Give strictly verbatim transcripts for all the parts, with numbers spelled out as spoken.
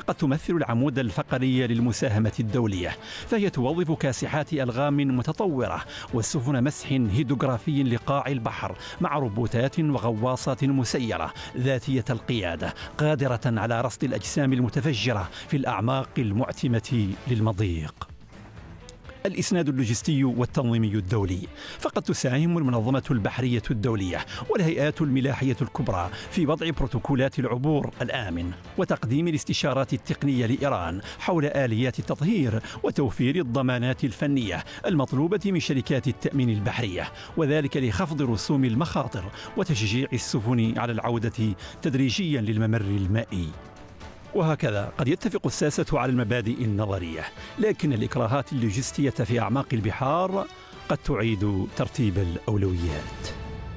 فقد تمثل العمود الفقري للمساهمة الدولية، فهي توظف كاسحات ألغام متطورة والسفن مسح هيدروغرافي لقاع البحر مع روبوتات وغواصات مسيرة ذاتية القيادة قادرة على رصد الأجسام المتفجرة في الأعماق المعتمة للمضيق. الإسناد اللوجستي والتنظيمي الدولي، فقد تساهم المنظمة البحرية الدولية والهيئات الملاحية الكبرى في وضع بروتوكولات العبور الآمن وتقديم الاستشارات التقنية لإيران حول آليات التطهير وتوفير الضمانات الفنية المطلوبة من شركات التأمين البحرية، وذلك لخفض رسوم المخاطر وتشجيع السفن على العودة تدريجيا للممر المائي. وهكذا قد يتفق الساسة على المبادئ النظرية، لكن الإكراهات اللوجستية في أعماق البحار قد تعيد ترتيب الأولويات.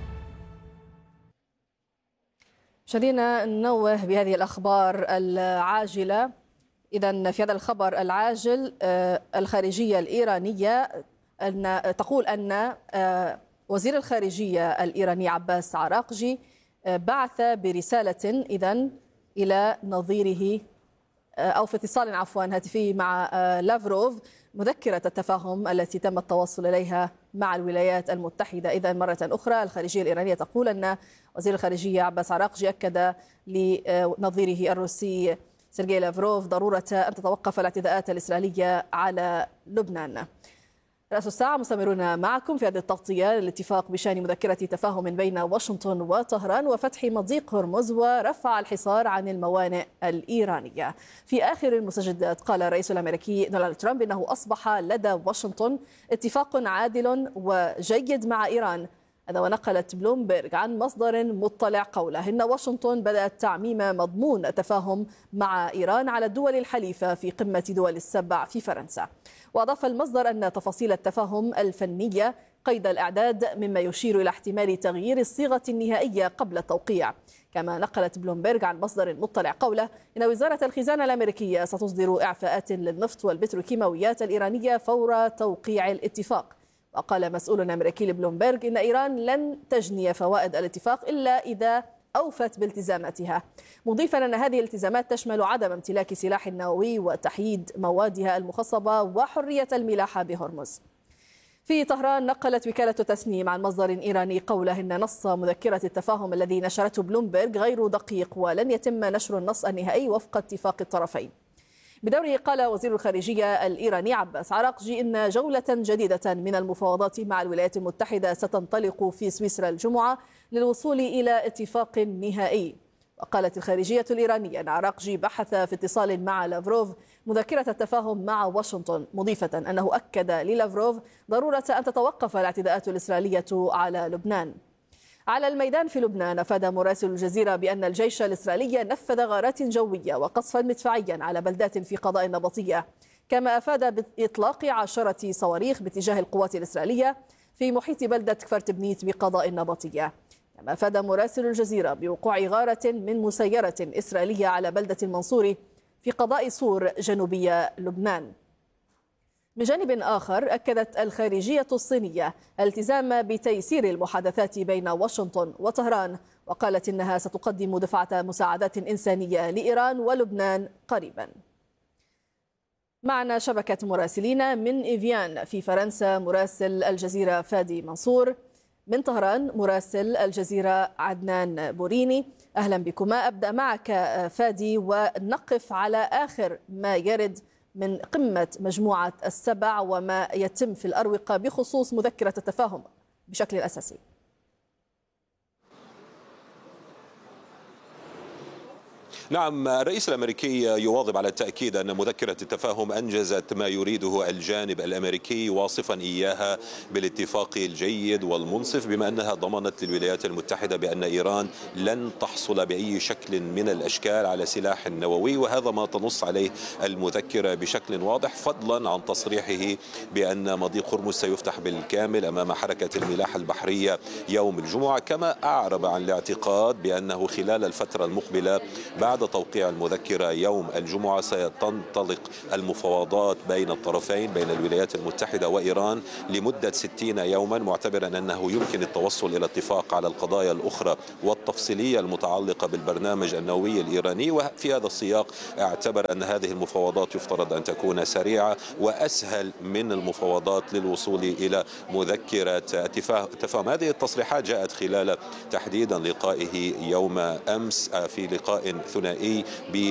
مشاهدينا ننوه بهذه الأخبار العاجلة. إذن في هذا الخبر العاجل الخارجية الإيرانية أن تقول أن وزير الخارجية الإيراني عباس عراقجي بعث برسالة إذن إلى نظيره أو في اتصال عفوا هاتفي مع لافروف مذكرة التفاهم التي تم التوصل إليها مع الولايات المتحدة. إذن مرة أخرى الخارجية الإيرانية تقول أن وزير الخارجية عباس عراقجي أكد لنظيره الروسي سيرجي لافروف ضرورة أن تتوقف الاعتداءات الإسرائيلية على لبنان. رأس الساعة مستمرون معكم في هذه التغطية للاتفاق بشأن مذكرة تفاهم بين واشنطن وطهران وفتح مضيق هرمز ورفع الحصار عن الموانئ الإيرانية. في آخر المستجدات قال الرئيس الأمريكي دونالد ترامب إنه أصبح لدى واشنطن اتفاق عادل وجيد مع إيران. هذا ونقلت بلومبرغ عن مصدر مطلع قوله إن واشنطن بدأت تعميم مضمون التفاهم مع إيران على الدول الحليفة في قمة دول السبع في فرنسا. وأضاف المصدر أن تفاصيل التفاهم الفنية قيد الإعداد مما يشير إلى احتمال تغيير الصيغة النهائية قبل التوقيع. كما نقلت بلومبرغ عن مصدر مطلع قوله إن وزارة الخزانة الأمريكية ستصدر إعفاءات للنفط والبتروكيماويات الإيرانية فور توقيع الاتفاق. وقال مسؤول أمريكي لبلومبرغ إن إيران لن تجني فوائد الاتفاق إلا إذا أوفت بالتزاماتها، مضيفا أن هذه الالتزامات تشمل عدم امتلاك سلاح نووي وتحييد موادها المخصبة وحرية الملاحة بهرمز. في طهران نقلت وكالة تسنيم عن مصدر إيراني قوله إن نص مذكرة التفاهم الذي نشرته بلومبرغ غير دقيق ولن يتم نشر النص النهائي وفق اتفاق الطرفين. بدوره قال وزير الخارجية الإيراني عباس عراقجي إن جولة جديدة من المفاوضات مع الولايات المتحدة ستنطلق في سويسرا الجمعة للوصول إلى اتفاق نهائي. وقالت الخارجية الإيرانية أن عراقجي بحث في اتصال مع لافروف مذكرة التفاهم مع واشنطن، مضيفة أنه أكد للافروف ضرورة أن تتوقف الاعتداءات الإسرائيلية على لبنان. على الميدان في لبنان أفاد مراسل الجزيرة بأن الجيش الإسرائيلي نفذ غارات جوية وقصفا مدفعيا على بلدات في قضاء النبطية، كما أفاد بإطلاق عشرة صواريخ باتجاه القوات الإسرائيلية في محيط بلدة كفر تبنيت بقضاء النبطية. كما أفاد مراسل الجزيرة بوقوع غارة من مسيرة إسرائيلية على بلدة المنصوري في قضاء صور جنوبي لبنان. من جانب آخر أكدت الخارجية الصينية الالتزام بتيسير المحادثات بين واشنطن وطهران، وقالت إنها ستقدم دفعة مساعدات إنسانية لإيران ولبنان قريبا. معنا شبكة مراسلين من إيفيان في فرنسا مراسل الجزيرة فادي منصور، من طهران مراسل الجزيرة عدنان بوريني. أهلا بكما. أبدأ معك فادي ونقف على آخر ما يرد من قمة مجموعة السبع وما يتم في الأروقة بخصوص مذكرة التفاهم بشكل أساسي. نعم، الرئيس الأمريكي يواظب على التأكيد أن مذكرة التفاهم أنجزت ما يريده الجانب الأمريكي، واصفا إياها بالاتفاق الجيد والمنصف، بما أنها ضمنت للولايات المتحدة بأن إيران لن تحصل بأي شكل من الأشكال على سلاح نووي، وهذا ما تنص عليه المذكرة بشكل واضح، فضلا عن تصريحه بأن مضيق هرمز سيفتح بالكامل أمام حركة الملاحة البحرية يوم الجمعة. كما أعرب عن الاعتقاد بأنه خلال الفترة المقبلة بعد بعد توقيع المذكرة يوم الجمعة ستنطلق المفاوضات بين الطرفين بين الولايات المتحدة وإيران لمدة ستين يوما، معتبرا أنه يمكن التوصل إلى اتفاق على القضايا الأخرى والتفصيلية المتعلقة بالبرنامج النووي الإيراني. وفي هذا السياق اعتبر أن هذه المفاوضات يفترض أن تكون سريعة وأسهل من المفاوضات للوصول إلى مذكرة تفاهم. هذه التصريحات جاءت خلال تحديدا لقائه يوم أمس في لقاء ثنائي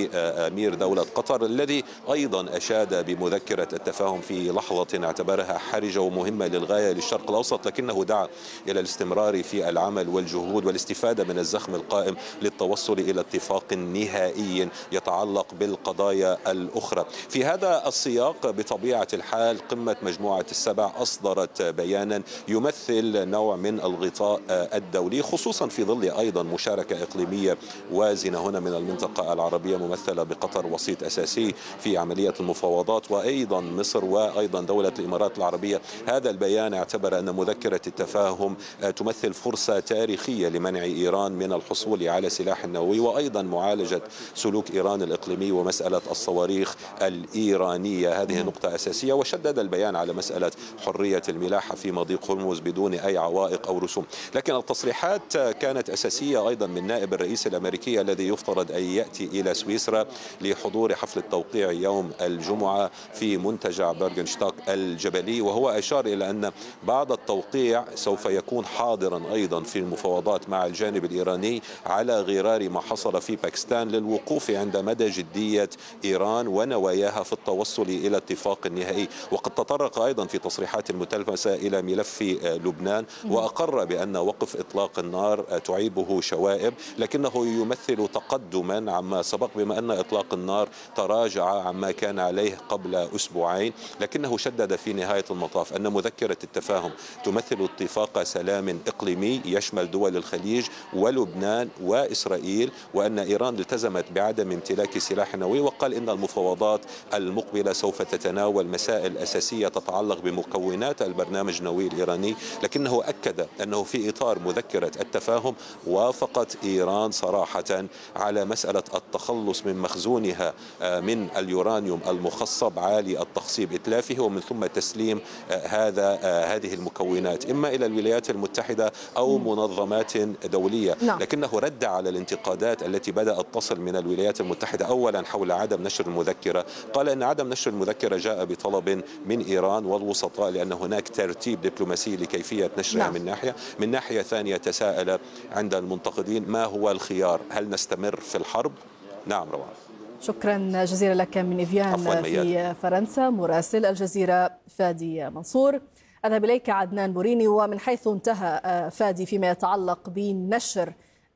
بأمير دولة قطر، الذي أيضا أشاد بمذكرة التفاهم في لحظة اعتبرها حرجة ومهمة للغاية للشرق الأوسط، لكنه دعا إلى الاستمرار في العمل والجهود والاستفادة من الزخم القائم للتوصل إلى اتفاق نهائي يتعلق بالقضايا الأخرى. في هذا السياق بطبيعة الحال قمة مجموعة السبع أصدرت بيانا يمثل نوع من الغطاء الدولي، خصوصا في ظل أيضا مشاركة إقليمية وازنة هنا من المنطقة العربية ممثلة بقطر وسيط أساسي في عملية المفاوضات، وأيضا مصر وأيضا دولة الإمارات العربية. هذا البيان اعتبر أن مذكرة التفاهم تمثل فرصة تاريخية لمنع إيران من الحصول على سلاح نووي، وأيضا معالجة سلوك إيران الإقليمي ومسألة الصواريخ الإيرانية. هذه نقطة أساسية. وشدد البيان على مسألة حرية الملاحة في مضيق هرمز بدون أي عوائق أو رسوم. لكن التصريحات كانت أساسية أيضا من نائب الرئيس الأمريكي الذي يفترض أن يأتي إلى سويسرا لحضور حفل التوقيع يوم الجمعة في منتجع بيرغنشتاك الجبلي، وهو أشار إلى أن بعد التوقيع سوف يكون حاضرا أيضا في المفاوضات مع الجانب الإيراني على غرار ما حصل في باكستان للوقوف عند مدى جدية إيران ونواياها في التوصل إلى اتفاق نهائي. وقد تطرق أيضا في تصريحات المتلمسة إلى ملف لبنان وأقر بأن وقف إطلاق النار تعيبه شوائب، لكنه يمثل تقدما عما سبق بما أن إطلاق النار تراجع عما كان عليه قبل أسبوعين. لكنه شدد في نهاية المطاف أن مذكرة التفاهم تمثل اتفاق سلام إقليمي يشمل دول الخليج ولبنان وإسرائيل، وأن إيران التزمت بعدم امتلاك سلاح نووي. وقال إن المفاوضات المقبلة سوف تتناول مسائل أساسية تتعلق بمكونات البرنامج النووي الإيراني، لكنه أكد أنه في إطار مذكرة التفاهم وافقت إيران صراحة على مسألة التخلص من مخزونها من اليورانيوم المخصب عالي التخصيب إتلافه، ومن ثم تسليم هذا هذه المكونات إما إلى الولايات المتحدة أو منظمات دولية. لكنه رد على الانتقادات التي بدأت تصل من الولايات المتحدة أولا حول عدم نشر المذكرة. قال أن عدم نشر المذكرة جاء بطلب من إيران والوسطاء لأن هناك ترتيب دبلوماسي لكيفية نشرها نعم. من ناحية من ناحية ثانية تساءل عند المنتقدين ما هو الخيار؟ هل نستمر في الحرب؟ نعم روان. شكرا جزيلا لك من إفيان في فرنسا مراسل الجزيرة فادي منصور. أذهب إليك عدنان بوريني. ومن حيث انتهى فادي فيما يتعلق بنشر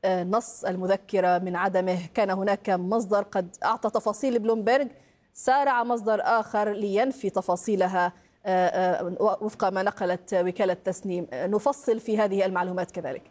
نص المذكرة من عدمه، كان هناك مصدر قد أعطى تفاصيل بلومبرج، سارع مصدر آخر لينفي تفاصيلها وفق ما نقلت وكالة تسنيم. نفصل في هذه المعلومات كذلك.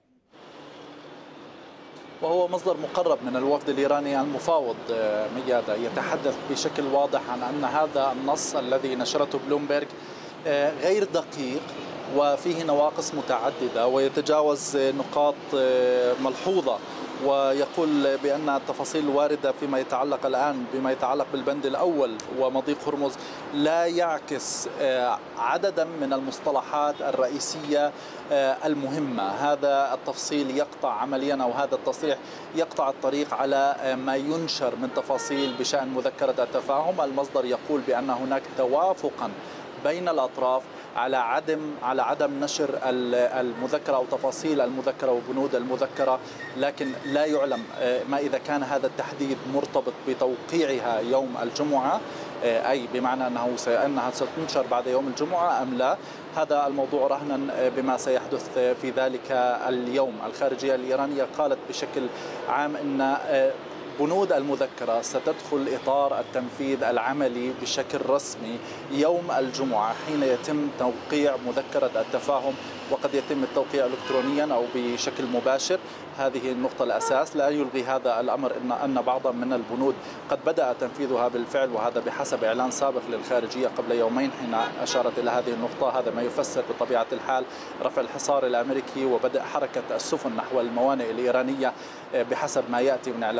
وهو مصدر مقرب من الوفد الإيراني المفاوض ميادة يتحدث بشكل واضح عن أن هذا النص الذي نشرته بلومبرج غير دقيق وفيه نواقص متعددة ويتجاوز نقاط ملحوظة، ويقول بأن التفاصيل الواردة فيما يتعلق الآن بما يتعلق بالبند الأول ومضيق هرمز لا يعكس عددا من المصطلحات الرئيسية المهمة. هذا التفصيل يقطع عمليا أو هذا التصريح يقطع الطريق على ما ينشر من تفاصيل بشأن مذكرة التفاهم. المصدر يقول بأن هناك توافقا بين الأطراف على عدم على عدم نشر المذكرة أو تفاصيل المذكرة وبنود المذكرة، لكن لا يعلم ما إذا كان هذا التحديد مرتبط بتوقيعها يوم الجمعة، أي بمعنى أنه أنها ستنشر بعد يوم الجمعة أم لا. هذا الموضوع رهنا بما سيحدث في ذلك اليوم. الخارجية الإيرانية قالت بشكل عام أن بنود المذكرة ستدخل إطار التنفيذ العملي بشكل رسمي يوم الجمعة حين يتم توقيع مذكرة التفاهم، وقد يتم التوقيع إلكترونيا أو بشكل مباشر. هذه النقطة الأساس. لا يلغي هذا الأمر إن أن بعضا من البنود قد بدأ تنفيذها بالفعل، وهذا بحسب إعلان سابق للخارجية قبل يومين حين أشارت إلى هذه النقطة. هذا ما يفسر بطبيعة الحال رفع الحصار الأمريكي وبدء حركة السفن نحو الموانئ الإيرانية بحسب ما يأتي من إعلانات رسمية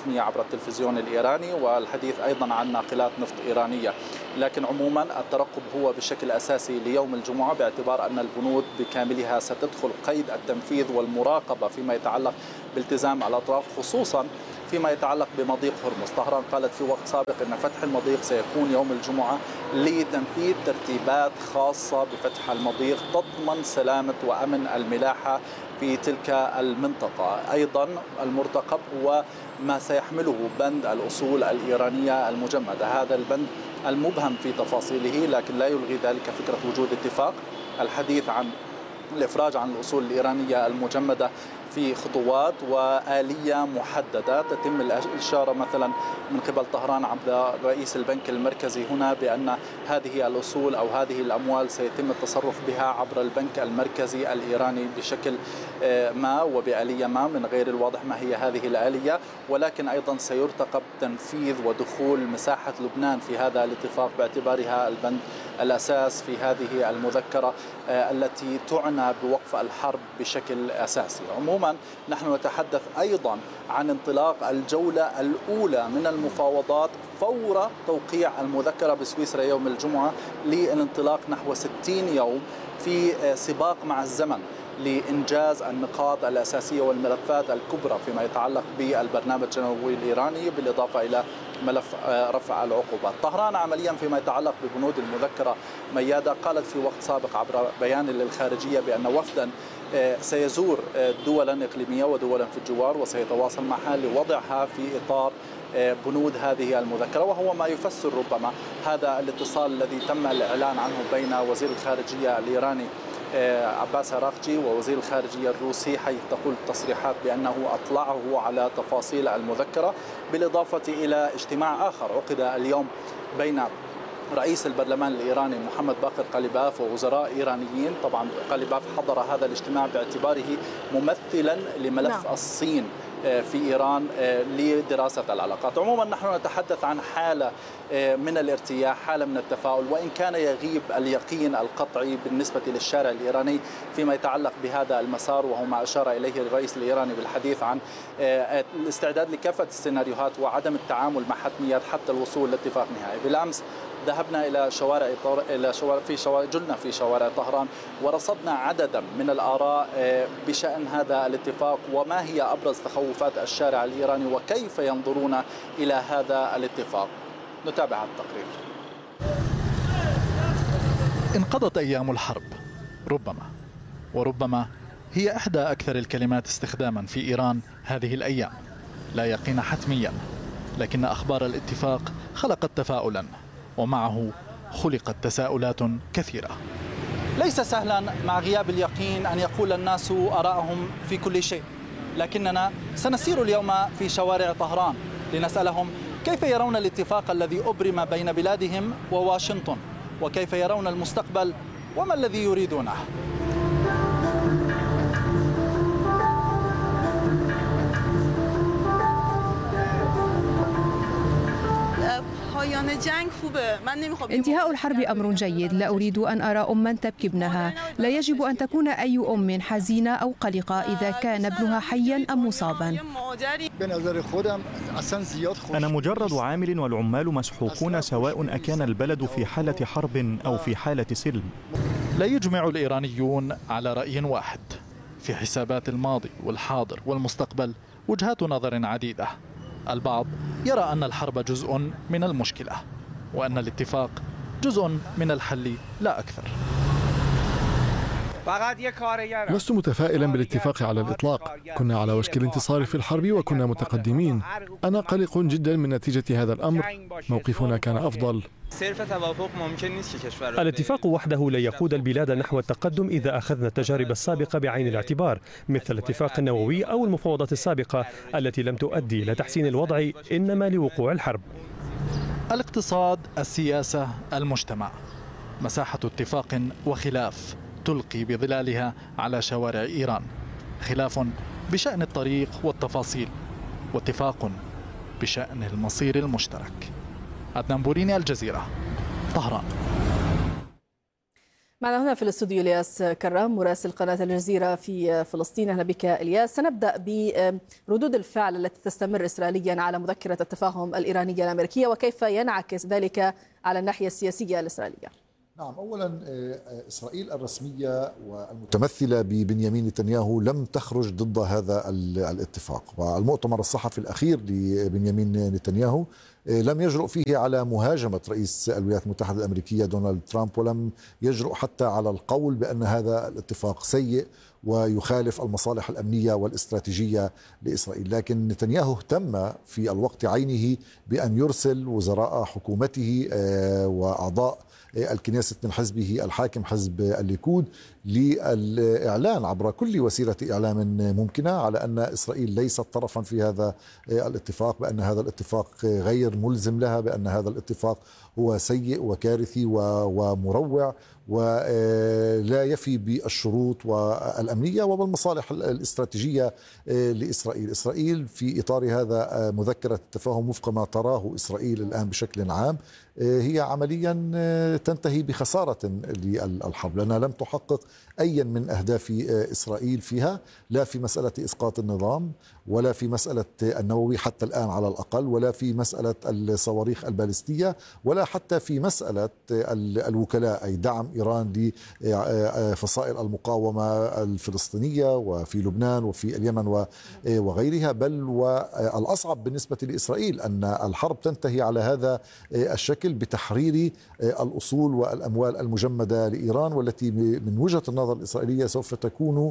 الرسمية عبر التلفزيون الإيراني والحديث أيضا عن ناقلات نفط إيرانية. لكن عموما الترقب هو بشكل أساسي ليوم الجمعة، باعتبار أن البنود بكاملها ستدخل قيد التنفيذ والمراقبة فيما يتعلق بالتزام الأطراف، خصوصا فيما يتعلق بمضيق هرمز. طهران قالت في وقت سابق أن فتح المضيق سيكون يوم الجمعة لتنفيذ ترتيبات خاصة بفتح المضيق تضمن سلامة وأمن الملاحة في تلك المنطقة. أيضا المرتقب هو ما سيحمله بند الأصول الإيرانية المجمدة، هذا البند المبهم في تفاصيله، لكن لا يلغي ذلك فكرة وجود اتفاق. الحديث عن الإفراج عن الأصول الإيرانية المجمدة في خطوات وآلية محددة. تتم الإشارة مثلا من قبل طهران عبر رئيس البنك المركزي هنا بأن هذه الأصول أو هذه الأموال سيتم التصرف بها عبر البنك المركزي الإيراني بشكل ما وبآلية ما، من غير الواضح ما هي هذه الآلية، ولكن أيضا سيرتقب تنفيذ ودخول مساحة لبنان في هذا الاتفاق باعتبارها البند الأساس في هذه المذكرة التي تعنى بوقف الحرب بشكل أساسي. عموما نحن نتحدث أيضا عن انطلاق الجولة الأولى من المفاوضات فور توقيع المذكرة بسويسرا يوم الجمعة، للانطلاق نحو ستين يوم في سباق مع الزمن لإنجاز النقاط الأساسية والملفات الكبرى فيما يتعلق بالبرنامج النووي الإيراني، بالإضافة إلى ملف رفع العقوبات. طهران عمليا فيما يتعلق ببنود المذكرة ميادة قالت في وقت سابق عبر بيان للخارجية بأن وفدا سيزور دولا إقليمية ودولا في الجوار وسيتواصل معها لوضعها في إطار بنود هذه المذكرة، وهو ما يفسر ربما هذا الاتصال الذي تم الإعلان عنه بين وزير الخارجية الإيراني عباس عراقجي ووزير الخارجية الروسي، حيث تقول التصريحات بأنه أطلعه على تفاصيل المذكرة، بالإضافة إلى اجتماع آخر عقد اليوم بين رئيس البرلمان الإيراني محمد باقر قاليباف ووزراء إيرانيين. طبعا قاليباف حضر هذا الاجتماع باعتباره ممثلا لملف نعم. الصين في إيران لدراسة العلاقات. عموما نحن نتحدث عن حالة من الارتياح، حالة من التفاؤل، وإن كان يغيب اليقين القطعي بالنسبة للشارع الإيراني فيما يتعلق بهذا المسار، وهو ما أشار إليه الرئيس الإيراني بالحديث عن الاستعداد لكافة السيناريوهات وعدم التعامل مع حتميات حتى الوصول لاتفاق نهائي. بالأمس ذهبنا إلى شوارع إلى شوارع في شوارع جلنا في شوارع طهران ورصدنا عددا من الآراء بشأن هذا الاتفاق وما هي أبرز تخوفات الشارع الإيراني وكيف ينظرون إلى هذا الاتفاق. نتابع التقرير. انقضت أيام الحرب ربما وربما هي إحدى أكثر الكلمات استخداما في إيران هذه الأيام. لا يقين حتميا، لكن أخبار الاتفاق خلقت تفاؤلا، ومعه خلقت تساؤلات كثيرة. ليس سهلا مع غياب اليقين أن يقول الناس آراءهم في كل شيء، لكننا سنسير اليوم في شوارع طهران لنسألهم كيف يرون الاتفاق الذي أبرم بين بلادهم وواشنطن، وكيف يرون المستقبل وما الذي يريدونه. انتهاء الحرب أمر جيد، لا أريد أن أرى أما تبكي ابنها. لا يجب أن تكون أي أم حزينة أو قلقة إذا كان ابنها حيا أم مصابا. أنا مجرد عامل والعمال مسحوقون، سواء أكان البلد في حالة حرب أو في حالة سلم. لا يجمع الإيرانيون على رأي واحد في حسابات الماضي والحاضر والمستقبل. وجهات نظر عديدة. البعض يرى أن الحرب جزء من المشكلة وأن الاتفاق جزء من الحل لا أكثر. لست متفائلا بالاتفاق على الإطلاق. كنا على وشك الانتصار في الحرب وكنا متقدمين. أنا قلق جدا من نتيجة هذا الأمر. موقفنا كان أفضل. الاتفاق وحده لا يقود البلاد نحو التقدم إذا أخذنا التجارب السابقة بعين الاعتبار، مثل الاتفاق النووي أو المفاوضات السابقة التي لم تؤدي إلى تحسين الوضع إنما لوقوع الحرب. الاقتصاد، السياسة، المجتمع، مساحة اتفاق وخلاف تلقي بظلالها على شوارع إيران. خلاف بشأن الطريق والتفاصيل، واتفاق بشأن المصير المشترك. عدنان بوريني، الجزيرة، طهران. معنا هنا في الاستوديو الياس كرام مراسل قناة الجزيرة في فلسطين. أهلا بك الياس. سنبدأ بردود الفعل التي تستمر إسرائيليا على مذكرة التفاهم الإيرانية الأمريكية وكيف ينعكس ذلك على الناحية السياسية الإسرائيلية. نعم، أولا إسرائيل الرسمية والمتمثلة ببنيامين نتنياهو لم تخرج ضد هذا الاتفاق، والمؤتمر الصحفي الأخير لبنيامين نتنياهو لم يجرؤ فيه على مهاجمة رئيس الولايات المتحدة الأمريكية دونالد ترامب، ولم يجرؤ حتى على القول بأن هذا الاتفاق سيء ويخالف المصالح الأمنية والاستراتيجية لإسرائيل. لكن نتنياهو اهتم في الوقت عينه بأن يرسل وزراء حكومته وأعضاء الكنيسة من حزبه الحاكم حزب الليكود للإعلان عبر كل وسيلة إعلام ممكنة على أن إسرائيل ليست طرفا في هذا الاتفاق، بأن هذا الاتفاق غير ملزم لها، بأن هذا الاتفاق هو سيء وكارثي ومروع ولا يفي بالشروط والأمنية وبالمصالح الاستراتيجية لإسرائيل. إسرائيل في إطار هذا مذكرة التفاهم وفق ما تراه إسرائيل الآن بشكل عام هي عمليا تنتهي بخسارة للحرب، لأنها لم تحقق أي من أهداف إسرائيل فيها، لا في مسألة إسقاط النظام ولا في مسألة النووي حتى الآن على الأقل، ولا في مسألة الصواريخ البالستية، ولا حتى في مسألة الوكلاء أي دعم إيران لفصائل المقاومة الفلسطينية وفي لبنان وفي اليمن وغيرها. بل والأصعب بالنسبة لإسرائيل أن الحرب تنتهي على هذا الشكل بتحرير الأصول والأموال المجمدة لإيران، والتي من وجهة النظر الإسرائيلية سوف تكون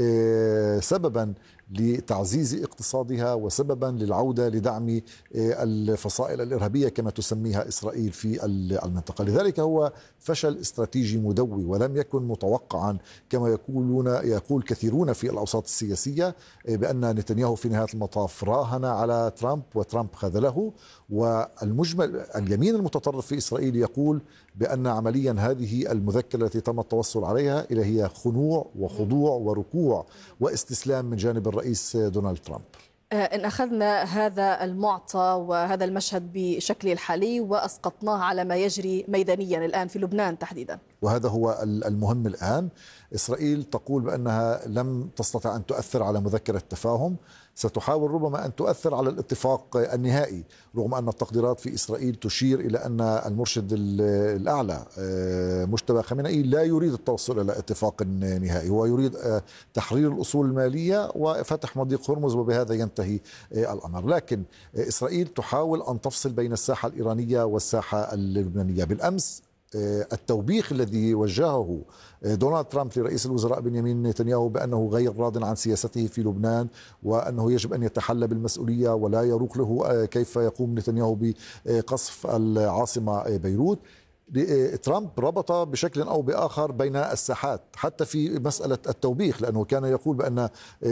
سببا لتعزيز اقتصادها وسببا للعودة لدعم الفصائل الإرهابية كما تسميها إسرائيل في المنطقة. لذلك هو فشل استراتيجي مدوي، ولم يكن متوقعا كما يقولون يقول كثيرون في الأوساط السياسية بأن نتنياهو في نهاية المطاف راهن على ترامب وترامب خذله. والمجمل اليمين المتطرف في إسرائيل يقول بأن عمليا هذه المذكرة التي تم التوصل عليها إلى هي خنوع وخضوع وركوع واستسلام من جانب الرئيس دونالد ترامب. إن أخذنا هذا المعطى وهذا المشهد بشكله الحالي وأسقطناه على ما يجري ميدانيا الآن في لبنان تحديدا، وهذا هو المهم الآن. إسرائيل تقول بأنها لم تستطع أن تؤثر على مذكرة التفاهم، ستحاول ربما أن تؤثر على الاتفاق النهائي، رغم أن التقديرات في إسرائيل تشير إلى أن المرشد الأعلى مجتبى خامنئي لا يريد التوصل إلى اتفاق نهائي، هو يريد تحرير الأصول المالية وفتح مضيق هرمز وبهذا ينتهي الأمر. لكن إسرائيل تحاول أن تفصل بين الساحة الإيرانية والساحة اللبنانية. بالأمس التوبيخ الذي وجهه دونالد ترامب لرئيس الوزراء بنيامين نتنياهو بأنه غير راض عن سياسته في لبنان وأنه يجب أن يتحلى بالمسؤولية ولا يروق له كيف يقوم نتنياهو بقصف العاصمة بيروت، ترامب ربط بشكل أو بآخر بين الساحات حتى في مسألة التوبيخ، لأنه كان يقول بأن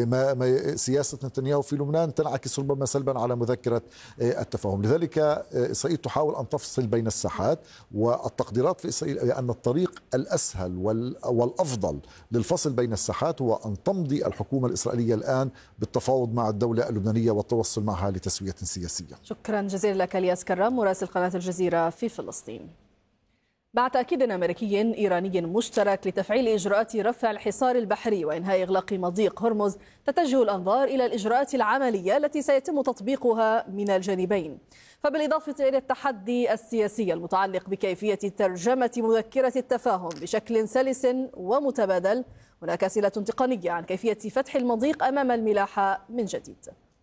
ما سياسة نتنياهو في لبنان تنعكس ربما سلبا على مذكرة التفاهم. لذلك إسرائيل تحاول أن تفصل بين الساحات، والتقديرات في إسرائيل أن الطريق الأسهل والأفضل للفصل بين الساحات هو أن تمضي الحكومة الإسرائيلية الآن بالتفاوض مع الدولة اللبنانية والتوصل معها لتسوية سياسية. شكرا جزيلا لك الياس كرام مراسل قناة الجزيرة في فلسطين. بعد تأكيد أمريكي إيراني مشترك لتفعيل إجراءات رفع الحصار البحري وإنهاء إغلاق مضيق هرمز، تتجه الأنظار إلى الإجراءات العملية التي سيتم تطبيقها من الجانبين. فبالإضافة إلى التحدي السياسي المتعلق بكيفية ترجمة مذكرة التفاهم بشكل سلس ومتبادل، هناك أسئلة تقنية عن كيفية فتح المضيق أمام الملاحة من جديد.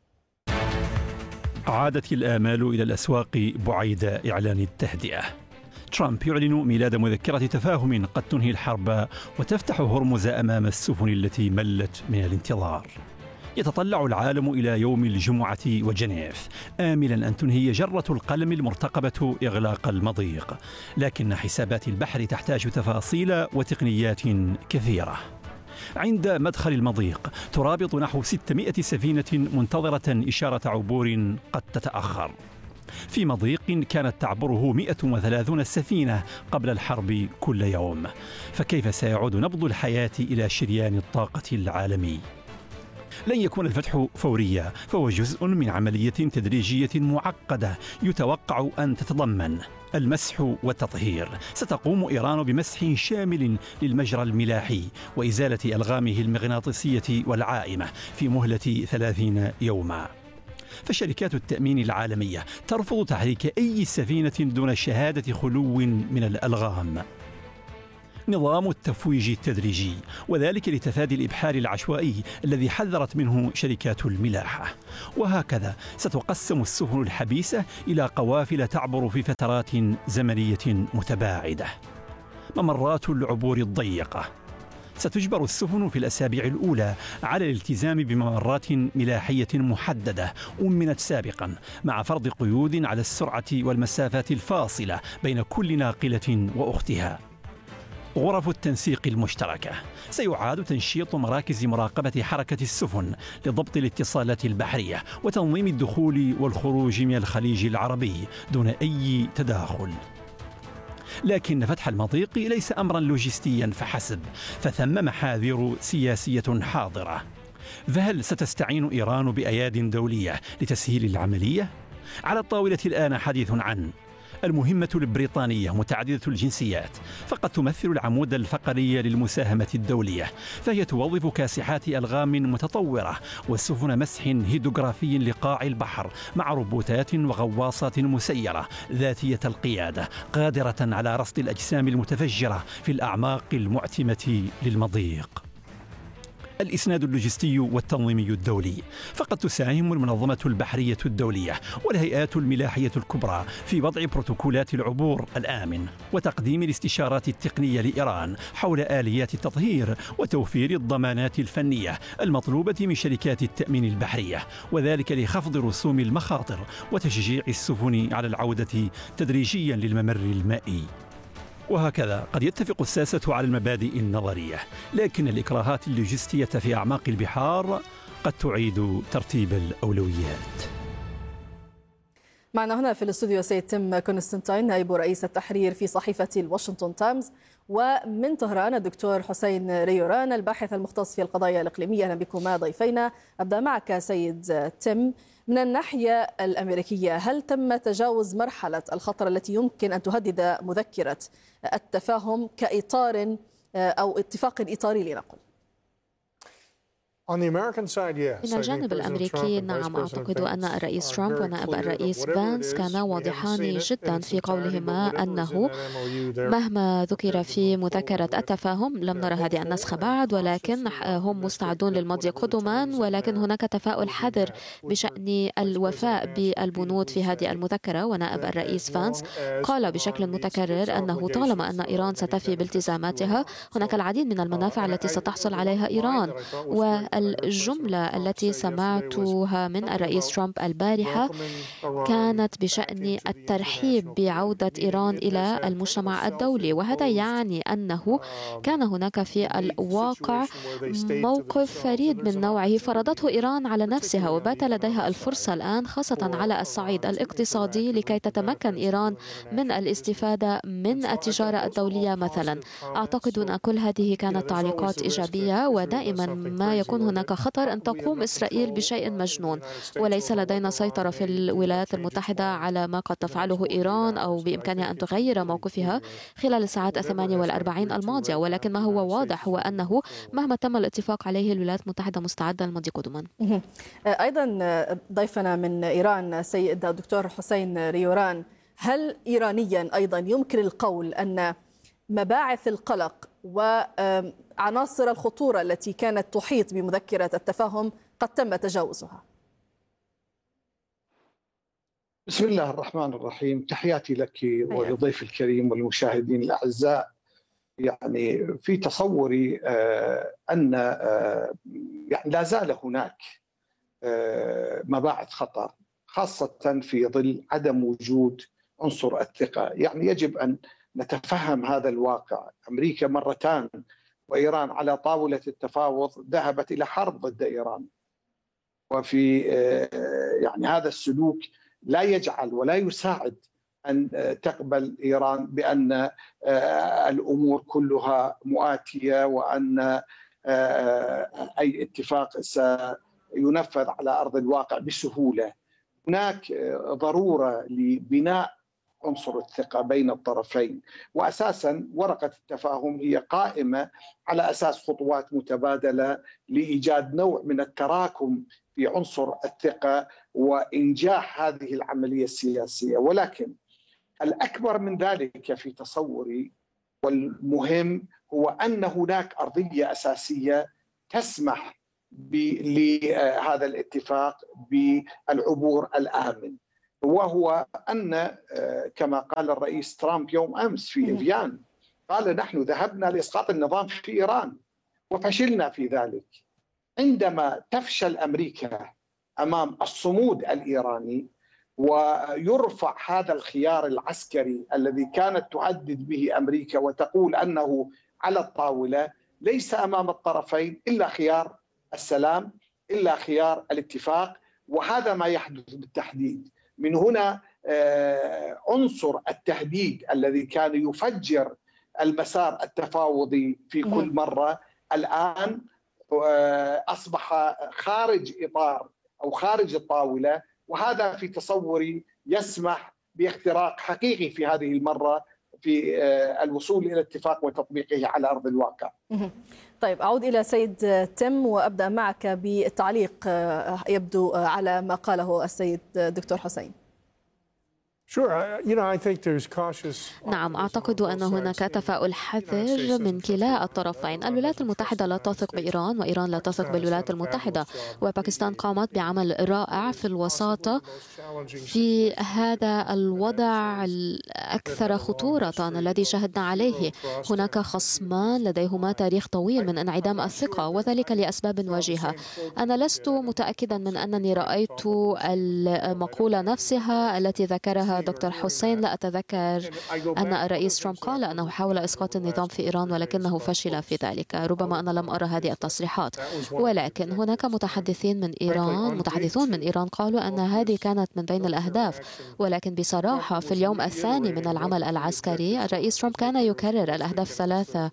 عادت الآمال إلى الأسواق بعيد إعلان التهدئة. ترامب يعلن ميلاد مذكرة تفاهم قد تنهي الحرب وتفتح هرمز أمام السفن التي ملت من الانتظار. يتطلع العالم إلى يوم الجمعة وجنيف آملا أن تنهي جرة القلم المرتقبة إغلاق المضيق، لكن حسابات البحر تحتاج تفاصيل وتقنيات كثيرة. عند مدخل المضيق ترابط نحو ستمائة سفينة منتظرة إشارة عبور قد تتأخر، في مضيق كانت تعبره مئة وثلاثين سفينة قبل الحرب كل يوم. فكيف سيعود نبض الحياة إلى شريان الطاقة العالمي؟ لن يكون الفتح فوريا، فهو جزء من عملية تدريجية معقدة يتوقع أن تتضمن المسح والتطهير. ستقوم إيران بمسح شامل للمجرى الملاحي وإزالة ألغامه المغناطيسية والعائمة في مهلة ثلاثين يوما. فشركات التأمين العالمية ترفض تحريك أي سفينة دون شهادة خلو من الألغام. نظام التفويج التدريجي، وذلك لتفادي الإبحار العشوائي الذي حذرت منه شركات الملاحة. وهكذا ستقسم السفن الحبيسة إلى قوافل تعبر في فترات زمنية متباعدة. ممرات العبور الضيقة، ستجبر السفن في الأسابيع الأولى على الالتزام بممرات ملاحية محددة أمنت سابقا، مع فرض قيود على السرعة والمسافات الفاصلة بين كل ناقلة وأختها. غرف التنسيق المشتركة، سيعاد تنشيط مراكز مراقبة حركة السفن لضبط الاتصالات البحرية وتنظيم الدخول والخروج من الخليج العربي دون أي تداخل. لكن فتح المضيق ليس أمرا لوجستيا فحسب، فثم محاذير سياسية حاضرة. فهل ستستعين إيران بأياد دولية لتسهيل العملية؟ على الطاولة الآن حديث عن المهمة البريطانية متعددة الجنسيات، فقد تمثل العمود الفقري للمساهمة الدولية، فهي توظف كاسحات ألغام متطورة وسفن مسح هيدروغرافي لقاع البحر مع روبوتات وغواصات مسيرة ذاتية القيادة قادرة على رصد الأجسام المتفجرة في الأعماق المعتمة للمضيق. الإسناد اللوجستي والتنظيمي الدولي، فقد تساهم المنظمة البحرية الدولية والهيئات الملاحية الكبرى في وضع بروتوكولات العبور الآمن وتقديم الاستشارات التقنية لإيران حول آليات التطهير وتوفير الضمانات الفنية المطلوبة من شركات التأمين البحرية، وذلك لخفض رسوم المخاطر وتشجيع السفن على العودة تدريجيا للممر المائي. وهكذا قد يتفق الساسة على المبادئ النظرية، لكن الإكراهات اللوجستية في أعماق البحار قد تعيد ترتيب الأولويات. معنا هنا في الاستوديو سيد تيم كونستانتين نائب رئيس التحرير في صحيفة الواشنطن تايمز، ومن طهران الدكتور حسين ريوران الباحث المختص في القضايا الإقليمية. أهلا بكما ضيفينا. أبدأ معك سيد تيم، من الناحية الأمريكية هل تم تجاوز مرحلة الخطر التي يمكن أن تهدد مذكرة التفاهم كإطار أو اتفاق إطاري لنقل؟ من الجانب الأمريكي نعم، أعتقد أن الرئيس ترامب ونائب الرئيس فانس كانا واضحان جدا في قولهما أنه مهما ذكر في مذكرة التفاهم لم نرى هذه النسخة بعد، ولكن هم مستعدون للمضي قدما، ولكن هناك تفاؤل حذر بشأن الوفاء بالبنود في هذه المذكرة. ونائب الرئيس فانس قال بشكل متكرر أنه طالما أن إيران ستفي بالتزاماتها هناك العديد من المنافع التي ستحصل عليها إيران. و الجملة التي سمعتها من الرئيس ترامب البارحة كانت بشأن الترحيب بعودة إيران إلى المجتمع الدولي، وهذا يعني أنه كان هناك في الواقع موقف فريد من نوعه فرضته إيران على نفسها، وبات لديها الفرصة الآن خاصة على الصعيد الاقتصادي لكي تتمكن إيران من الاستفادة من التجارة الدولية مثلا. أعتقد أن كل هذه كانت تعليقات إيجابية، ودائما ما يكون هناك خطر أن تقوم إسرائيل بشيء مجنون، وليس لدينا سيطرة في الولايات المتحدة على ما قد تفعله إيران أو بإمكانها أن تغير موقفها خلال الساعات الثمانية والأربعين الماضية. ولكن ما هو واضح هو أنه مهما تم الاتفاق عليه الولايات المتحدة مستعدة للمضي قدما. أيضا ضيفنا من إيران سيد الدكتور حسين ريوران، هل إيرانيا أيضا يمكن القول أن مباعث القلق وعناصر الخطورة التي كانت تحيط بمذكرة التفاهم قد تم تجاوزها؟ بسم الله الرحمن الرحيم، تحياتي لك ولضيف الكريم والمشاهدين الأعزاء. يعني في تصوري أن يعني لا زال هناك مباعث خطر، خاصة في ظل عدم وجود عنصر الثقة. يعني يجب أن نتفهم هذا الواقع. أمريكا مرتان وإيران على طاولة التفاوض ذهبت إلى حرب ضد إيران، وفي يعني هذا السلوك لا يجعل ولا يساعد أن تقبل إيران بأن الأمور كلها مؤاتية وأن أي اتفاق ينفذ على أرض الواقع بسهولة. هناك ضرورة لبناء عنصر الثقة بين الطرفين، وأساسا ورقة التفاهم هي قائمة على أساس خطوات متبادلة لإيجاد نوع من التراكم في عنصر الثقة وإنجاح هذه العملية السياسية. ولكن الأكبر من ذلك في تصوري والمهم هو أن هناك أرضية أساسية تسمح لهذا الاتفاق بالعبور الآمن، وهو أن كما قال الرئيس ترامب يوم أمس في إفيان، قال نحن ذهبنا لإسقاط النظام في إيران وفشلنا في ذلك. عندما تفشل أمريكا أمام الصمود الإيراني ويرفع هذا الخيار العسكري الذي كانت تهدد به أمريكا وتقول أنه على الطاولة، ليس أمام الطرفين إلا خيار السلام، إلا خيار الاتفاق، وهذا ما يحدث بالتحديد. من هنا عنصر التهديد الذي كان يفجر المسار التفاوضي في كل مرة الآن أصبح خارج إطار أو خارج الطاولة، وهذا في تصوري يسمح باختراق حقيقي في هذه المرة في الوصول إلى اتفاق وتطبيقه على أرض الواقع. طيب، أعود إلى سيد تم وأبدأ معك بالتعليق يبدو على ما قاله السيد دكتور حسين. نعم، أعتقد أن هناك تفاؤل حذر من كلا الطرفين. الولايات المتحدة لا تثق بإيران، وإيران لا تثق بالولايات المتحدة، وباكستان قامت بعمل رائع في الوساطة في هذا الوضع الأكثر خطورة الذي شهدنا عليه. هناك خصمان لديهما تاريخ طويل من انعدام الثقة، وذلك لأسباب وجيهة. أنا لست متأكدا من أنني رأيت المقولة نفسها التي ذكرها دكتور حسين. لا أتذكر أن الرئيس ترامب قال أنه حاول إسقاط النظام في إيران ولكنه فشل في ذلك. ربما أنا لم أرى هذه التصريحات، ولكن هناك متحدثين من إيران متحدثون من إيران قالوا أن هذه كانت من بين الأهداف. ولكن بصراحة في اليوم الثاني من العمل العسكري الرئيس ترامب كان يكرر الأهداف ثلاثة،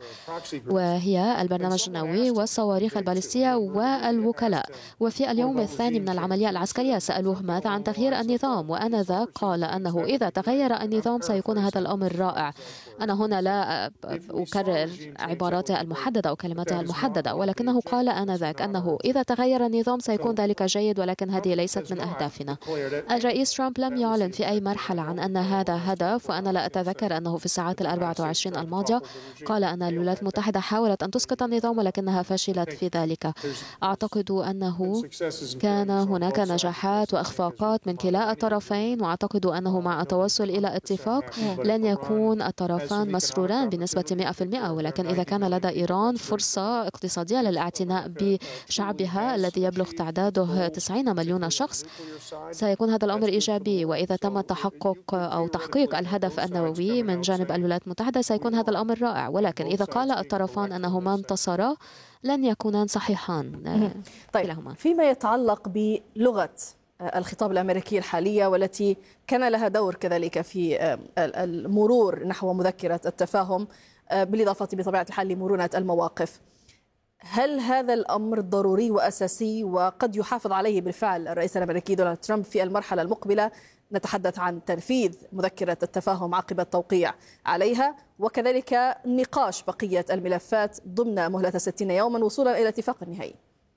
وهي البرنامج النووي والصواريخ البالستية والوكلاء. وفي اليوم الثاني من العملية العسكرية سألوه ماذا عن تغيير النظام، وآنذاك قال أنه إذا تغير النظام سيكون هذا الأمر رائع. أنا هنا لا أكرر عباراته المحددة أو كلماته المحددة، ولكنه قال آنذاك أنه إذا تغير النظام سيكون ذلك جيد، ولكن هذه ليست من أهدافنا. الرئيس ترامب لم يعلن في أي مرحلة عن أن هذا هدف، وأنا لا أتذكر أنه في الساعات الأربعة وعشرين الماضية قال أن الولايات المتحدة حاولت أن تسقط النظام ولكنها فشلت في ذلك. أعتقد أنه كان هناك نجاحات وإخفاقات من كلا الطرفين، وأعتقد أنه مع التوصل إلى اتفاق لن يكون الطرفان مسروران بنسبة مئة بالمئة، ولكن إذا كان لدى إيران فرصة اقتصادية للاعتناء بشعبها الذي يبلغ تعداده تسعين مليون شخص سيكون هذا الأمر إيجابي. وإذا تم تحقق أو تحقيق الهدف النووي من جانب الولايات المتحدة سيكون هذا الأمر رائع، ولكن إذا قال الطرفان أنهما انتصرا لن يكونان صحيحان. طيب، فيما يتعلق بلغة الخطاب الأمريكي الحالية والتي كان لها دور كذلك في المرور نحو مذكرة التفاهم بالإضافة بطبيعة الحال لمرونة المواقف، هل هذا الأمر ضروري وأساسي وقد يحافظ عليه بالفعل الرئيس الأمريكي دونالد ترامب في المرحلة المقبلة؟ نتحدث عن تنفيذ مذكرة التفاهم عقب التوقيع عليها، وكذلك نقاش بقية الملفات ضمن مهلة ستين يوما وصولا إلى اتفاق نهائي.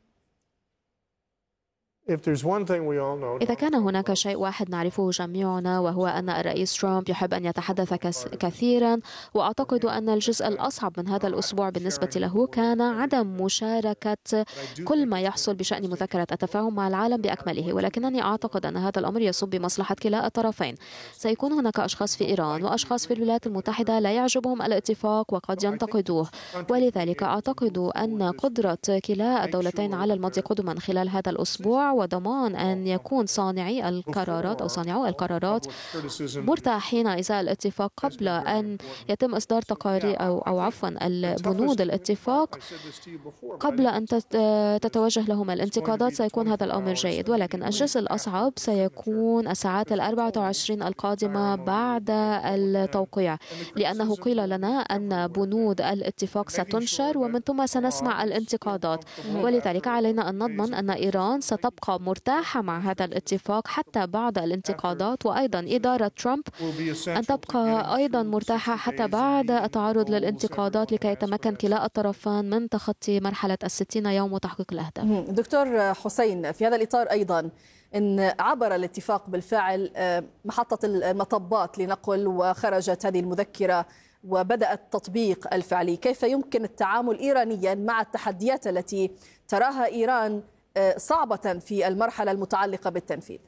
إذا كان هناك شيء واحد نعرفه جميعنا وهو أن الرئيس ترامب يحب أن يتحدث كثيرا، وأعتقد أن الجزء الأصعب من هذا الأسبوع بالنسبة له كان عدم مشاركة كل ما يحصل بشأن مذكرة التفاهم مع العالم بأكمله. ولكنني أعتقد أن هذا الأمر يصب بمصلحة كلا الطرفين. سيكون هناك أشخاص في إيران وأشخاص في الولايات المتحدة لا يعجبهم الاتفاق وقد ينتقدوه، ولذلك أعتقد أن قدرة كلا الدولتين على المضي قدما خلال هذا الأسبوع وضمان أن يكون صانعي القرارات أو صانعو القرارات مرتاحين إزاء الاتفاق قبل أن يتم إصدار تقارير أو أو عفوا البنود الاتفاق قبل أن تتوجه لهم الانتقادات. سيكون هذا الأمر جيد، ولكن الجزء الأصعب سيكون الساعات الأربعة وعشرين القادمة بعد التوقيع، لأنه قيل لنا أن بنود الاتفاق ستنشر ومن ثم سنسمع الانتقادات، ولذلك علينا أن نضمن أن إيران ستبقى مرتاحة مع هذا الاتفاق حتى بعد الانتقادات، وأيضا إدارة ترامب أن تبقى أيضا مرتاحة حتى بعد التعرض للانتقادات لكي يتمكن كلا الطرفان من تخطي مرحلة الستين يوم وتحقيق الأهداف. دكتور حسين، في هذا الإطار أيضا إن عبر الاتفاق بالفعل محطة المطبات لنقل وخرجت هذه المذكرة وبدأ التطبيق الفعلي، كيف يمكن التعامل إيرانيا مع التحديات التي تراها إيران صعبة في المرحلة المتعلقة بالتنفيذ؟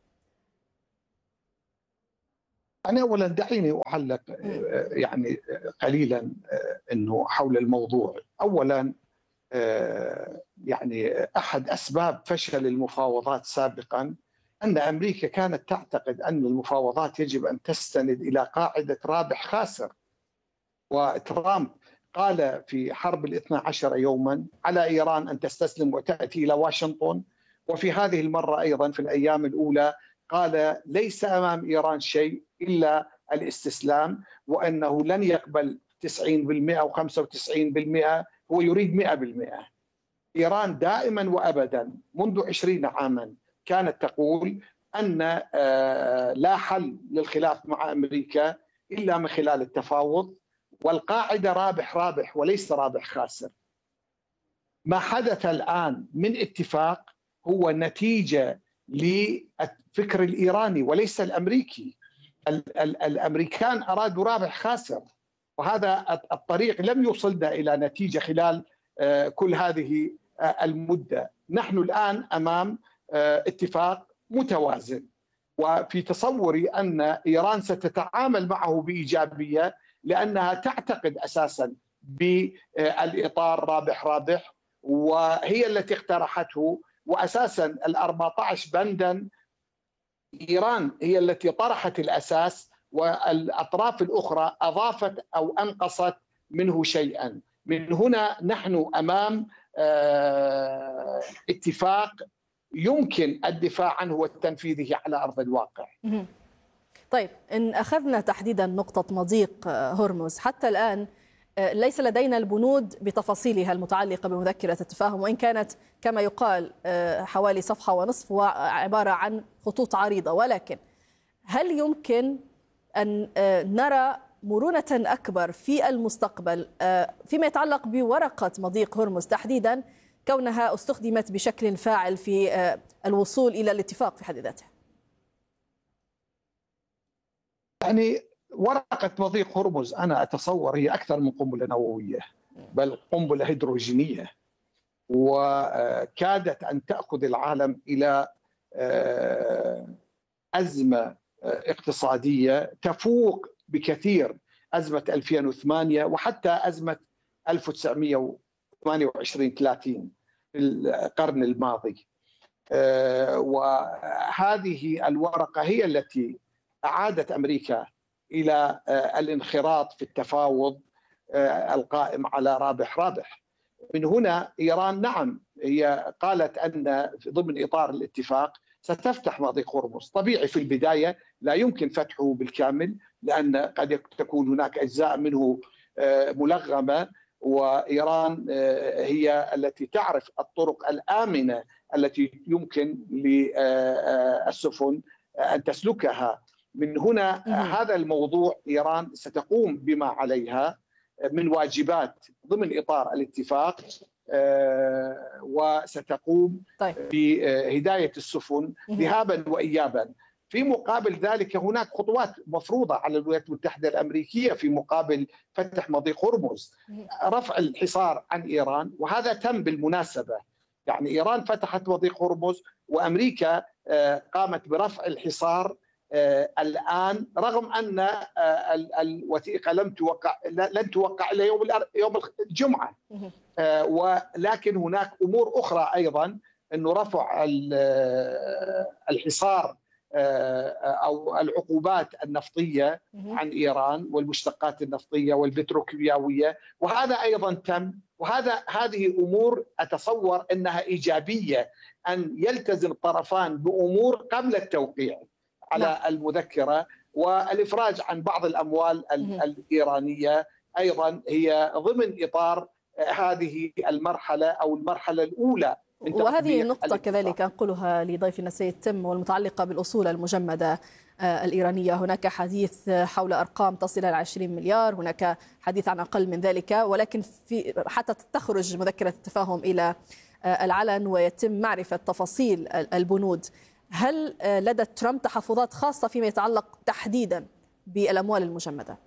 أنا أولا دعيني أعلق يعني قليلا أنه حول الموضوع. أولا يعني أحد أسباب فشل المفاوضات سابقا أن أمريكا كانت تعتقد أن المفاوضات يجب أن تستند إلى قاعدة رابح خاسر، وترامب قال في حرب الاثنى عشر يوما على إيران أن تستسلم وتأتي إلى واشنطن، وفي هذه المرة أيضا في الأيام الأولى قال ليس أمام إيران شيء إلا الاستسلام، وأنه لن يقبل تسعين بالمئة أو خمسة وتسعين بالمئة، هو يريد مئة بالمئة. إيران دائما وأبدا منذ عشرين عاما كانت تقول أن لا حل للخلاف مع أمريكا إلا من خلال التفاوض، والقاعدة رابح رابح وليس رابح خاسر. ما حدث الآن من اتفاق هو نتيجة للفكر الإيراني وليس الأمريكي. ال ال الأمريكان أرادوا رابح خاسر، وهذا الطريق لم يوصلنا إلى نتيجة خلال كل هذه المدة. نحن الآن أمام اتفاق متوازن، وفي تصوري أن إيران ستتعامل معه بإيجابية لأنها تعتقد أساسا بالإطار رابح رابح، وهي التي اقترحته. وأساسا الأربعة عشر بندا إيران هي التي طرحت الأساس، والأطراف الأخرى أضافت أو أنقصت منه شيئا. من هنا نحن أمام اتفاق يمكن الدفاع عنه وتنفيذه على أرض الواقع. طيب، إن أخذنا تحديدا نقطة مضيق هرمز، حتى الآن ليس لدينا البنود بتفاصيلها المتعلقة بمذكرة التفاهم، وإن كانت كما يقال حوالي صفحة ونصف وعبارة عن خطوط عريضة، ولكن هل يمكن أن نرى مرونة أكبر في المستقبل فيما يتعلق بورقة مضيق هرمز تحديدا، كونها استخدمت بشكل فاعل في الوصول إلى الاتفاق في حد ذاته؟ يعني ورقة مضيق هرمز أنا أتصور هي أكثر من قنبلة نووية، بل قنبلة هيدروجينية، وكادت أن تأخذ العالم إلى أزمة اقتصادية تفوق بكثير أزمة ألفين وثمانية وحتى أزمة ألف وتسعمئة وثمانية وعشرين ثلاثين في القرن الماضي. وهذه الورقة هي التي أعادت أمريكا إلى الانخراط في التفاوض القائم على رابح رابح. من هنا إيران نعم هي قالت أن ضمن إطار الاتفاق ستفتح مضيق هرمز. طبيعي في البداية لا يمكن فتحه بالكامل، لأن قد تكون هناك أجزاء منه ملغمة، وإيران هي التي تعرف الطرق الآمنة التي يمكن للسفن أن تسلكها. من هنا هذا الموضوع إيران ستقوم بما عليها من واجبات ضمن إطار الاتفاق، وستقوم بهداية السفن ذهابا وإيابا. في مقابل ذلك هناك خطوات مفروضة على الولايات المتحدة الأمريكية في مقابل فتح مضيق هرمز، رفع الحصار عن إيران، وهذا تم بالمناسبة. يعني إيران فتحت مضيق هرمز وأمريكا قامت برفع الحصار الآن، رغم أن الوثيقة لم توقع لن توقع إلى يوم يوم الجمعة، ولكن هناك أمور أخرى أيضا أنه رفع الحصار أو العقوبات النفطية عن إيران والمشتقات النفطية والبتروكيماوية، وهذا أيضا تم، وهذا هذه أمور أتصور أنها إيجابية، أن يلتزم الطرفان بأمور قبل التوقيع على المذكرة، والإفراج عن بعض الأموال الإيرانية أيضا هي ضمن إطار هذه المرحلة أو المرحلة الأولى. وهذه النقطة كذلك أنقلها لضيفنا السيد تم، والمتعلقة بالأصول المجمدة الإيرانية. هناك حديث حول أرقام تصل إلى عشرين مليار، هناك حديث عن أقل من ذلك، ولكن في حتى تخرج مذكرة التفاهم إلى العلن ويتم معرفة تفاصيل البنود، هل لدى ترامب تحفظات خاصة فيما يتعلق تحديدا بالأموال المجمدة؟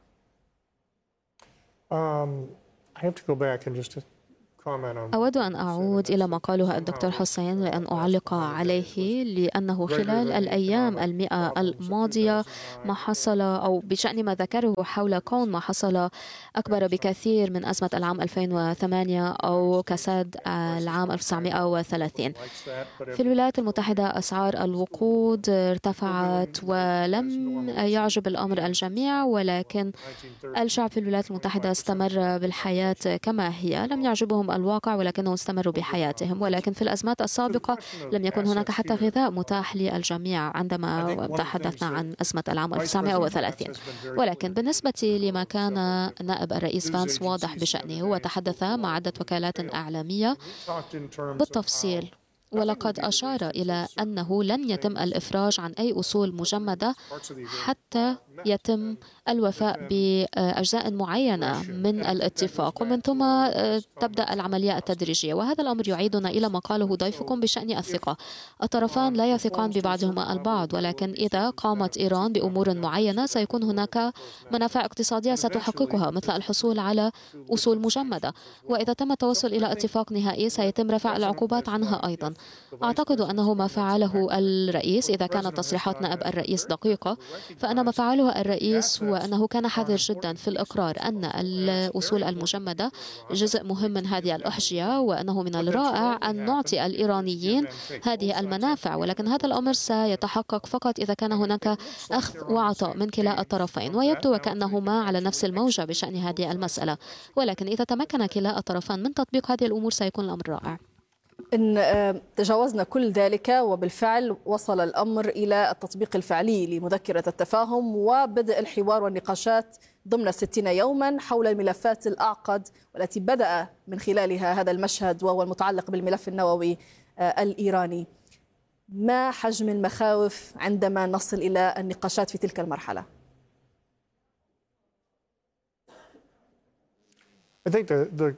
Um, I have to go back and just أود أن أعود إلى ما قاله الدكتور حسين لأن أعلق عليه، لأنه خلال الأيام المئة الماضية ما حصل أو بشأن ما ذكره حول كون ما حصل أكبر بكثير من أزمة العام ألفين وثمانية أو كساد العام ألف وتسعمئة وثلاثين. في الولايات المتحدة أسعار الوقود ارتفعت ولم يعجب الأمر الجميع، ولكن الشعب في الولايات المتحدة استمر بالحياة كما هي، لم يعجبهم الواقع ولكنهم استمروا بحياتهم. ولكن في الأزمات السابقة لم يكن هناك حتى غذاء متاح للجميع عندما تحدثنا عن أزمة العام ألف وتسعمئة وثلاثين. ولكن بالنسبة لما كان نائب الرئيس فانس واضح بشأنه، هو تحدث مع عدة وكالات إعلامية بالتفصيل، ولقد أشار إلى أنه لن يتم الإفراج عن أي أصول مجمدة حتى يتم الوفاء بأجزاء معينة من الاتفاق، ومن ثم تبدأ العملية التدريجية. وهذا الأمر يعيدنا إلى ما قاله ضيفكم بشأن الثقة. الطرفان لا يثقان ببعضهما البعض، ولكن إذا قامت إيران بأمور معينة سيكون هناك منافع اقتصادية ستحققها، مثل الحصول على أصول مجمدة، وإذا تم التوصل إلى اتفاق نهائي سيتم رفع العقوبات عنها أيضا. أعتقد أنه ما فعله الرئيس، إذا كانت تصريحات نائب الرئيس دقيقة، فأن ما فعله الرئيس هو أنه كان حذر جدا في الإقرار أن الأصول المجمدة جزء مهم من هذه الأحجية، وأنه من الرائع أن نعطي الإيرانيين هذه المنافع، ولكن هذا الأمر سيتحقق فقط إذا كان هناك أخذ وعطاء من كلا الطرفين، ويبدو وكأنهما على نفس الموجة بشأن هذه المسألة. ولكن إذا تمكن كلا الطرفان من تطبيق هذه الأمور سيكون الأمر رائع. إن تجاوزنا كل ذلك وبالفعل وصل الأمر إلى التطبيق الفعلي لمذكرة التفاهم وبدء الحوار والنقاشات ضمن ستين يوما حول الملفات الأعقد والتي بدأ من خلالها هذا المشهد، وهو المتعلق بالملف النووي الإيراني. ما حجم المخاوف عندما نصل إلى النقاشات في تلك المرحلة؟ I think the, the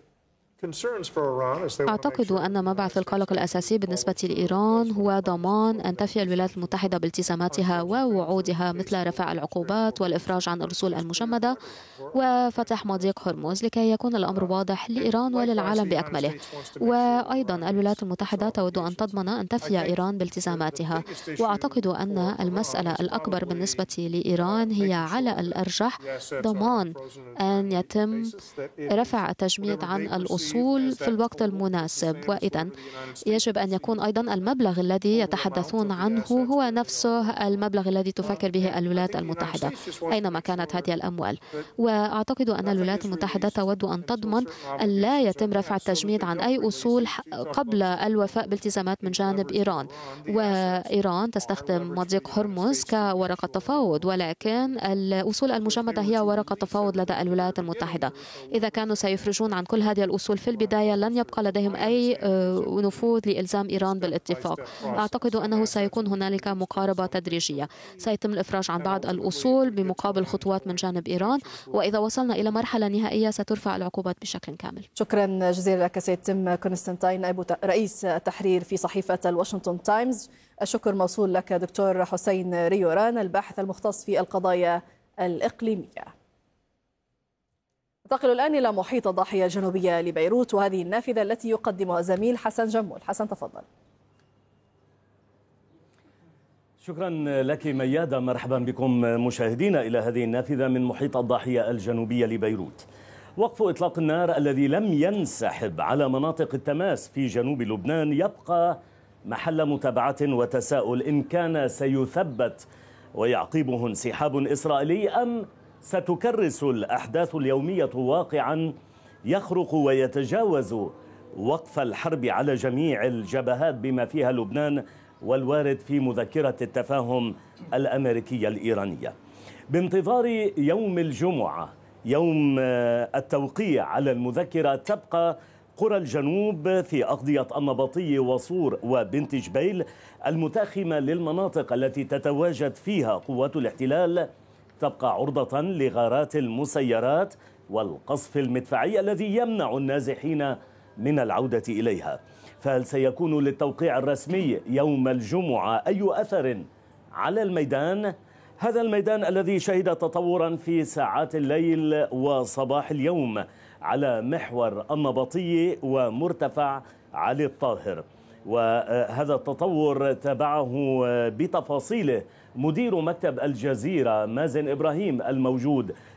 أعتقد أن مبعث القلق الأساسي بالنسبة لإيران هو ضمان أن تفي الولايات المتحدة بالتزاماتها ووعودها، مثل رفع العقوبات والإفراج عن الأصول المجمدة وفتح مضيق هرمز، لكي يكون الأمر واضح لإيران وللعالم بأكمله. وأيضا الولايات المتحدة تود أن تضمن أن تفي إيران بالتزاماتها، وأعتقد أن المسألة الأكبر بالنسبة لإيران هي على الأرجح ضمان أن يتم رفع التجميد عن الأصول في الوقت المناسب. وإذا يجب أن يكون أيضا المبلغ الذي يتحدثون عنه هو نفسه المبلغ الذي تفكر به الولايات المتحدة أينما كانت هذه الأموال. وأعتقد أن الولايات المتحدة تود أن تضمن أن لا يتم رفع التجميد عن أي أصول قبل الوفاء بالتزامات من جانب إيران. وإيران تستخدم مضيق هرمز كورقة تفاوض، ولكن الأصول المجمدة هي ورقة تفاوض لدى الولايات المتحدة. إذا كانوا سيفرجون عن كل هذه الأصول في البداية لن يبقى لديهم أي نفوذ لإلزام إيران بالاتفاق. أعتقد أنه سيكون هنالك مقاربة تدريجية، سيتم الإفراج عن بعض الأصول بمقابل خطوات من جانب إيران، وإذا وصلنا إلى مرحلة نهائية سترفع العقوبات بشكل كامل. شكرا جزيلا لك سيد تم كونستانتين، نائب رئيس التحرير في صحيفة الواشنطن تايمز. الشكر موصول لك دكتور حسين ريوران، الباحث المختص في القضايا الإقليمية. ننتقل الآن إلى محيط الضاحية الجنوبية لبيروت، وهذه النافذة التي يقدمها زميل حسن جمول. حسن تفضل. شكرا لك ميادة، مرحبا بكم مشاهدينا إلى هذه النافذة من محيط الضاحية الجنوبية لبيروت. وقف إطلاق النار الذي لم ينسحب على مناطق التماس في جنوب لبنان يبقى محل متابعة وتساؤل إن كان سيثبت ويعقبه انسحاب إسرائيلي أم ستكرس الأحداث اليومية واقعا يخرق ويتجاوز وقف الحرب على جميع الجبهات بما فيها لبنان والوارد في مذكرة التفاهم الأمريكية الإيرانية. بانتظار يوم الجمعة يوم التوقيع على المذكرة، تبقى قرى الجنوب في أقضية النبطي وصور وبنت جبيل المتاخمة للمناطق التي تتواجد فيها قوات الاحتلال تبقى عرضة لغارات المسيرات والقصف المدفعي الذي يمنع النازحين من العودة إليها. فهل سيكون للتوقيع الرسمي يوم الجمعة أي أثر على الميدان؟ هذا الميدان الذي شهد تطورا في ساعات الليل وصباح اليوم على محور النبطي ومرتفع علي الطاهر، وهذا التطور تابعه بتفاصيله مدير مكتب الجزيرة مازن إبراهيم الموجود